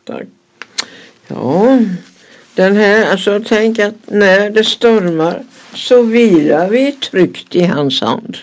Tack. Ja, den här, alltså tänk att när det stormar så vilar vi tryggt i hans hand.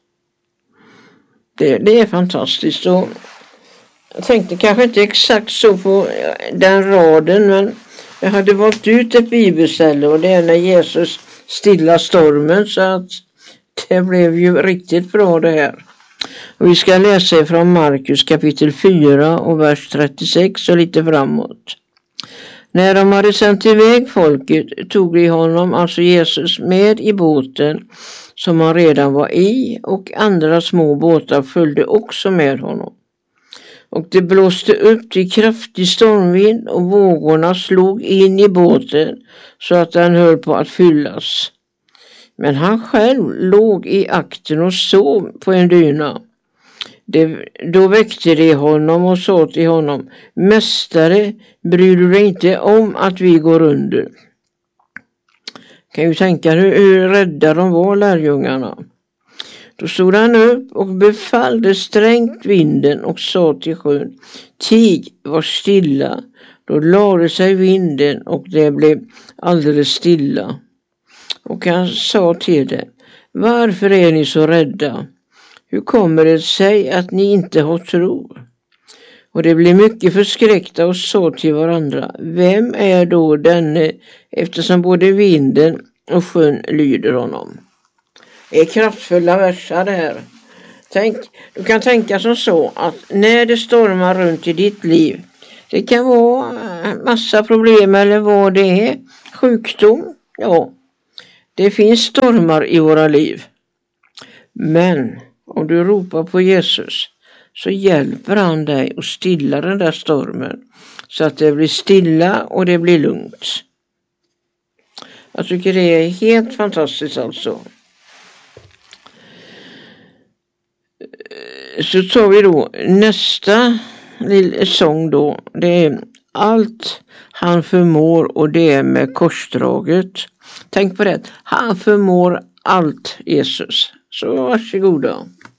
Det är fantastiskt. Och jag tänkte kanske inte exakt så på den raden, men jag hade valt ut ett bibelställe och det är när Jesus stillar stormen, så att det blev ju riktigt bra det här. Och vi ska läsa från Markus kapitel 4 och vers 36 och lite framåt. När de hade sänt iväg folket tog de honom, alltså Jesus, med i båten som han redan var i, och andra små båtar följde också med honom. Och det blåste upp till kraftig stormvind och vågorna slog in i båten så att den höll på att fyllas. Men han själv låg i akten och sov på en dyna. Då väckte de honom och sa till honom: Mästare, bryr du dig inte om att vi går under? Kan ju tänka hur rädda de var, lärjungarna. Då stod han upp och befallde strängt vinden och sa till sjön: Tig, var stilla. Då lade sig vinden och det blev alldeles stilla. Och han sa till dem: Varför är ni så rädda? Hur kommer det sig att ni inte har tro? Och det blev mycket förskräckta och sa till varandra: Vem är då denne, eftersom både vinden och sjön lyder honom? Det är kraftfulla versar det här. Du kan tänka som så att när det stormar runt i ditt liv, det kan vara massa problem eller vad det är, sjukdom, ja, det finns stormar i våra liv. Men om du ropar på Jesus så hjälper han dig att stilla den där stormen så att det blir stilla och det blir lugnt. Jag tycker det är helt fantastiskt alltså. Så tar vi då nästa sång då. Det är Allt han förmår, och det är med korsdraget. Tänk på det. Han förmår allt, Jesus. Så varsågoda.